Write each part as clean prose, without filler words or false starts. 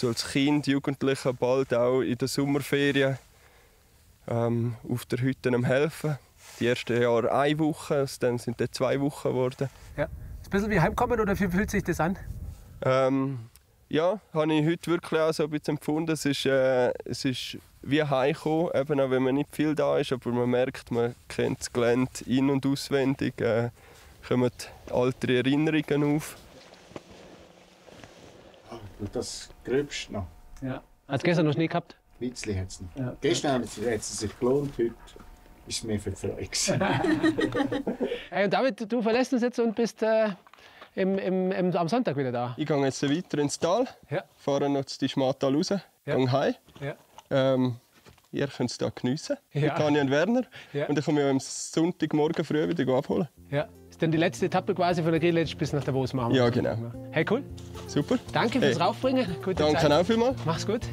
so als Kind, Jugendlicher bald auch in der Sommerferien auf der Hütte am helfen. Die ersten Jahre 1 Woche, dann sind es 2 Wochen geworden. Ja. Ist ein bisschen wie Heimkommen oder wie fühlt sich das an? Ja, habe ich heute wirklich auch so ein bisschen empfunden. Es ist wie heimkommen, eben auch wenn man nicht viel da ist, aber man merkt, man kennt das Gelände in- und auswendig, kommen alte Erinnerungen auf. Und das Gröbste noch. Ja. Hat gestern noch Schnee gehabt? Ein bisschen hat es noch. Ja. Gestern hat es sich gelohnt, heute ist es mehr für die Freude. Hey, und David, du verlässt uns jetzt und bist am Sonntag wieder da. Ich gehe jetzt weiter ins Tal, Ja. fahre noch zu Schmatal raus, gehe heim. Ja. Ihr könnt es hier geniessen, Ja. mit Tanja und Werner. Ja. Und dann komme ich am Sonntagmorgen früh wieder abholen. Ja. Ist dann die letzte Etappe quasi von der Grillage bis nach Davos machen? Ja, genau. Hey, cool. Super. Danke fürs Raufbringen. Gute Danke Zeit. auch vielmals. Mach's gut.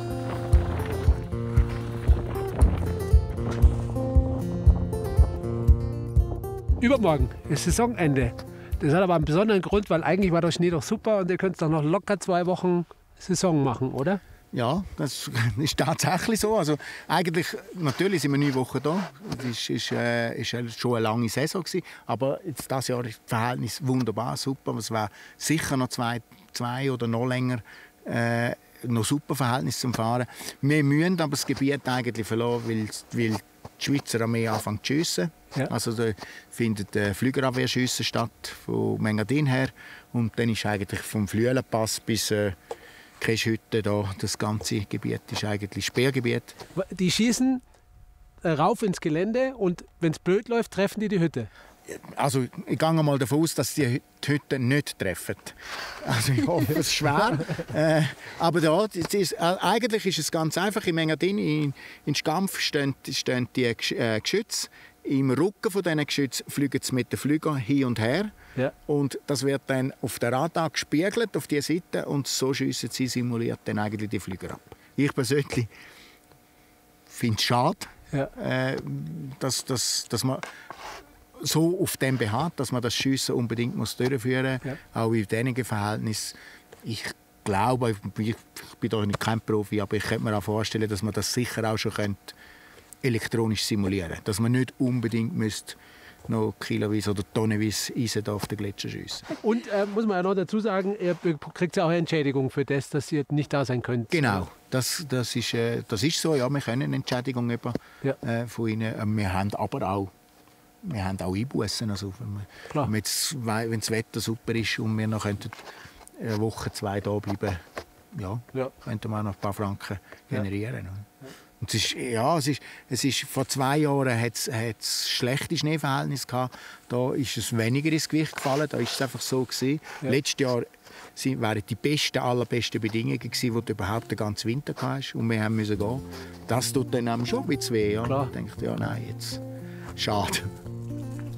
Übermorgen ist Saisonende. Das hat aber einen besonderen Grund, weil eigentlich war der Schnee doch super und ihr könnt doch noch locker 2 Wochen Saison machen, oder? Ja, das ist tatsächlich so. Also, eigentlich, natürlich sind wir 9 Wochen da. Es ist schon eine lange Saison gewesen. Aber jetzt dieses Jahr ist das Verhältnis wunderbar, super. Es wäre sicher noch zwei oder noch länger noch super Verhältnis zum Fahren. Wir müssen aber das Gebiet eigentlich verlassen, weil die Schweizer Armee anfängt zu schiessen. Ja. Also da findet Flügerabwehrschüsse statt von Mengadin her. Und dann ist eigentlich vom Flüelenpass bis Keschhütte da, das ganze Gebiet ist eigentlich Sperrgebiet. Die schießen rauf ins Gelände und wenn es blöd läuft, treffen die Hütte. Also ich gehe mal davon aus, dass die Hütte nicht treffen. Also ich hoffe, es ist schwer. Aber da, eigentlich ist es ganz einfach. Im Engadin, in Scampf stehen die Geschütze. Im Rücken von diesen Geschützen fliegen sie mit den Flügern hin und her. Ja. Und das wird dann auf der Radar gespiegelt, auf die Seite. Und so schiessen sie simuliert dann eigentlich die Flüger ab. Ich persönlich finde es schade, dass man so auf dem beharrt, dass man das Schiessen unbedingt durchführen muss, auch in diesen Verhältnissen. Ich glaube, ich bin doch kein Profi, aber ich könnte mir auch vorstellen, dass man das sicher auch schon elektronisch simulieren könnte. Dass man nicht unbedingt noch kiloweise oder tonnenweise Eisen auf den Gletscher schiessen. Und muss man ja noch dazu sagen, ihr kriegt ja auch eine Entschädigung für das, dass ihr nicht da sein könnt. Genau, das ist so. Ja, wir können eine Entschädigung von ihnen. Wir haben aber auch Einbußen. Also, wenn das Wetter super ist und wir noch eine Woche, 2 da bleiben, könnten wir noch ein paar Franken generieren. Ja. Und es ist vor 2 Jahren hat es schlechte Schneeverhältnisse gehabt. Da ist es weniger ins Gewicht gefallen. Da ist es einfach so gewesen. Ja. Letztes Jahr waren die allerbesten Bedingungen gewesen, die du überhaupt den ganzen Winter hast. Und wir mussten gehen. Das tut dann schon ein bisschen weh. Ja. Ich dachte, nein, jetzt schade.